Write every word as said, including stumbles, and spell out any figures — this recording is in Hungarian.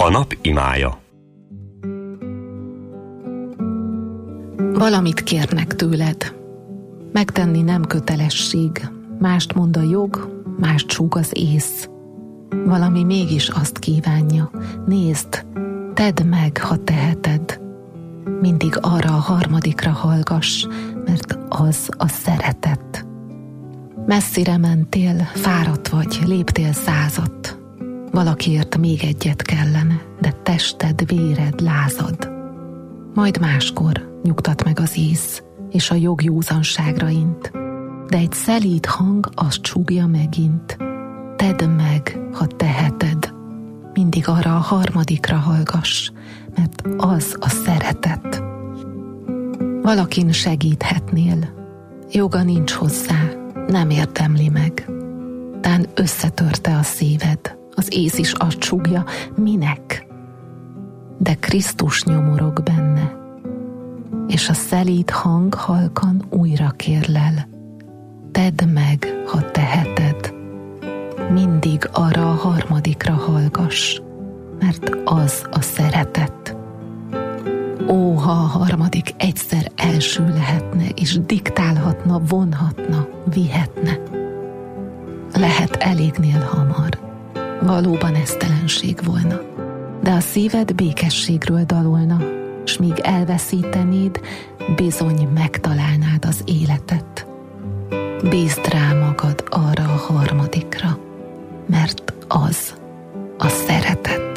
A nap imája. Valamit kérnek tőled. Megtenni nem kötelesség. Mást mond a jog, mást súg az ész. Valami mégis azt kívánja. Nézd, tedd meg, ha teheted. Mindig arra a harmadikra hallgass, mert az a szeretet. Messzire mentél, fáradt vagy, léptél százat. Valakiért még egyet kellene, de tested, véred lázad. Majd máskor nyugtat meg az íz, és a jog józanságra int. De egy szelíd hang azt súgja megint. Tedd meg, ha teheted. Mindig arra a harmadikra hallgass, mert az a szeretet. Valakin segíthetnél, joga nincs hozzá, nem érdemli meg. Tán összetörte a szíved, az ész is azt súgja, minek? De Krisztus nyomorog benne, és a szelíd hang halkan újra kérlel. Tedd meg, ha teheted. Mindig arra a harmadikra hallgass, mert az a szeretet. Ó, ha a harmadik egyszer első lehetne, és diktálhatna, vonhatna, vihetne. Lehet elégnél hamar, valóban esztelenség volna, de a szíved békességről dalolna, s míg elveszítenéd, bizony megtalálnád az életet. Bízd rá magad arra a harmadikra, mert az a szeretet.